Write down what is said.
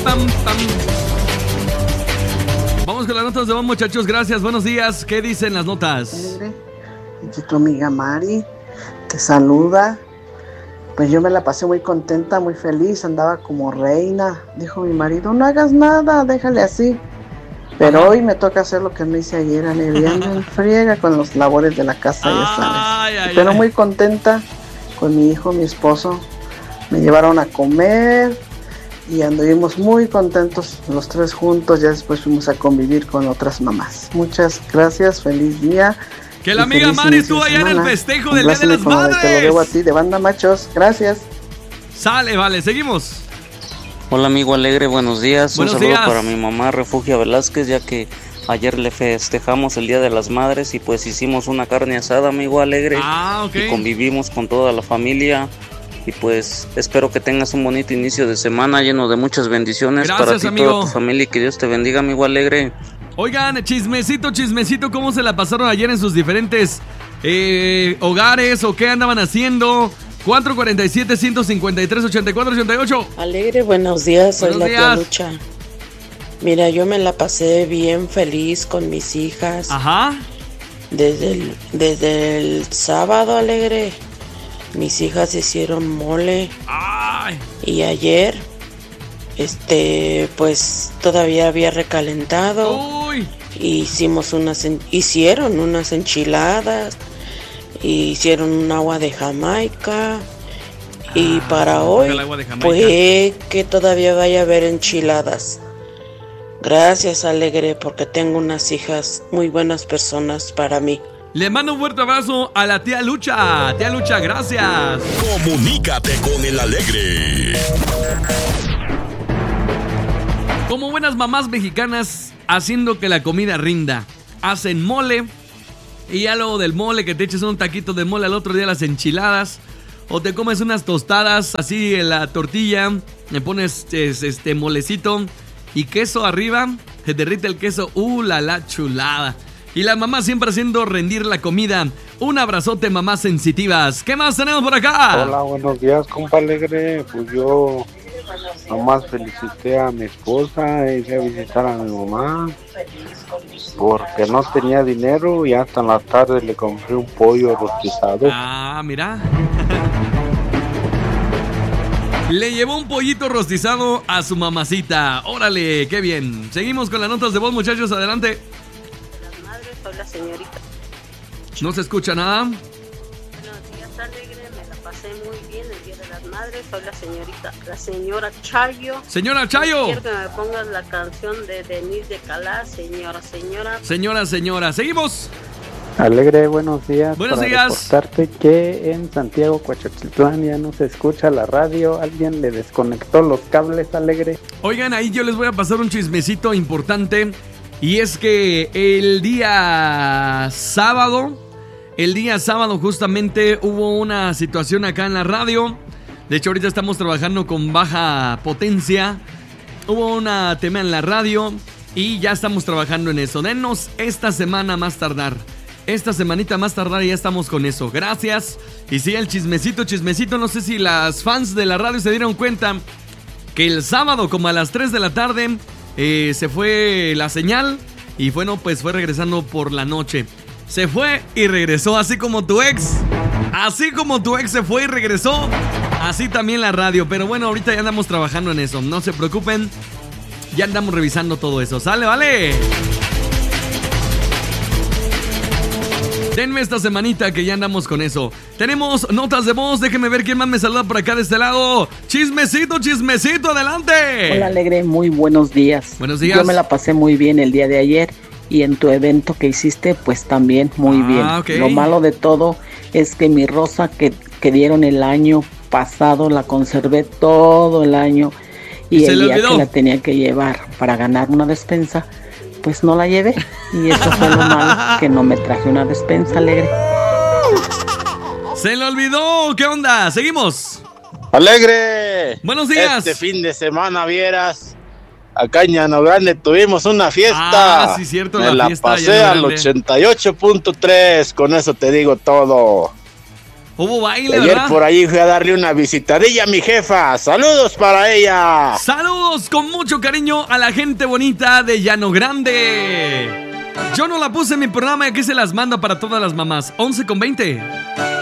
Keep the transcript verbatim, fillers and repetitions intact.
pam, pam. Vamos con las notas de voz, muchachos. Gracias, buenos días. ¿Qué dicen las notas? Aquí tu amiga Mari te saluda. Pues yo me la pasé muy contenta, muy feliz, andaba como reina. Dijo mi marido, no hagas nada, déjale así. Pero Ajá. hoy me toca hacer lo que me hice ayer, aliviando en friega con los labores de la casa, ya sabes. Ay, ay, Pero ay. muy contenta con mi hijo, mi esposo. Me llevaron a comer y anduvimos muy contentos los tres juntos. Ya después fuimos a convivir con otras mamás. Muchas gracias, feliz día. Que la amiga Mari estuvo allá en el festejo del Día de las Madres. Te lo debo a ti, de Banda Machos. Gracias. Sale, vale, seguimos. Hola, amigo Alegre, buenos días. Buenos Un saludo días. para mi mamá Refugia Velázquez, ya que ayer le festejamos el Día de las Madres y pues hicimos una carne asada, amigo Alegre. Ah, ok. Y convivimos con toda la familia. Y pues espero que tengas un bonito inicio de semana lleno de muchas bendiciones. Gracias, para ti y amigo. toda tu familia, y que Dios te bendiga, amigo Alegre. Oigan, chismecito, chismecito, ¿cómo se la pasaron ayer en sus diferentes eh, hogares o qué andaban haciendo? cuatro cuatro siete, uno cinco tres, ocho cuatro ocho ocho. Alegre, buenos días, soy buenos la tía días. Lucha. Mira, yo me la pasé bien feliz con mis hijas. Ajá. Desde el, desde el sábado, Alegre, mis hijas hicieron mole. Ay. Y ayer, este, pues todavía había recalentado. Uy. Hicimos unas, en, hicieron unas enchiladas. Hicieron un agua de Jamaica. Y ah, para hoy, pues que todavía vaya a haber enchiladas. Gracias, Alegre, porque tengo unas hijas muy buenas personas para mí. Le mando un fuerte abrazo a la tía Lucha. Tía Lucha, gracias. Comunícate con el Alegre. Como buenas mamás mexicanas, haciendo que la comida rinda. Hacen mole. Y ya luego del mole, que te eches un taquito de mole, al otro día las enchiladas. O te comes unas tostadas así en la tortilla. Le pones este molecito y queso arriba. Se derrite el queso. Uh, la la chulada. Y la mamá siempre haciendo rendir la comida. Un abrazote, mamás sensitivas. ¿Qué más tenemos por acá? Hola, buenos días, compa Alegre. Pues yo nomás felicité a mi esposa y fui a visitar a mi mamá porque no tenía dinero y hasta en la tarde le compré un pollo rostizado. Ah, mira. Le llevó un pollito rostizado a su mamacita. Órale, qué bien. Seguimos con las notas de voz, muchachos, adelante. Soy la señorita. ¿No se escucha nada? Buenos días, Alegre. Me la pasé muy bien el Día de las Madres. Soy la señorita, la señora Chayo. Señora Chayo. Quiero que me pongas la canción de Denise de Calá, señora, señora. Señora, señora. Seguimos. Alegre, buenos días. Buenos para días. reportarte que en Santiago, Coachochitlán ya no se escucha la radio. Alguien le desconectó los cables, Alegre. Oigan, ahí yo les voy a pasar un chismecito importante. Y es que el día sábado, el día sábado justamente hubo una situación acá en la radio. De hecho, ahorita estamos trabajando con baja potencia. Hubo una tema en la radio y ya estamos trabajando en eso. Denos esta semana más tardar. Esta semanita más tardar y ya estamos con eso. Gracias. Y sí, el chismecito, chismecito. No sé si las fans de la radio se dieron cuenta que el sábado como a las tres de la tarde... Eh, se fue la señal y bueno, pues fue regresando por la noche. Se fue y regresó, así como tu ex. Así como tu ex se fue y regresó, así también la radio. Pero bueno, ahorita ya andamos trabajando en eso. No se preocupen, ya andamos revisando todo eso. ¡Sale, vale! Denme esta semanita que ya andamos con eso. Tenemos notas de voz. Déjenme ver quién más me saluda por acá de este lado. Chismecito, chismecito, adelante. Hola, Alegre, muy buenos días. Buenos días. Yo me la pasé muy bien el día de ayer. Y en tu evento que hiciste, pues también muy ah, bien. Okay. Lo malo de todo es que mi rosa que, que dieron el año pasado la conservé todo el año. Y, y el día que la tenía que llevar para ganar una despensa, pues no la llevé. Y eso fue lo malo, que no me traje una despensa, Alegre. Se le olvidó. ¿Qué onda? Seguimos. Alegre. Buenos días. Este fin de semana vieras, acá en Llano Grande tuvimos una fiesta. Ah, sí, cierto. Me la la fiesta pasé al ochenta y ocho punto tres. Con eso te digo todo. Hubo baile, Ayer ¿verdad? por ahí fui a darle una visitadilla a mi jefa. Saludos para ella. Saludos con mucho cariño a la gente bonita de Llano Grande. Yo no la puse en mi programa y aquí se las mando para todas las mamás. once con veinte.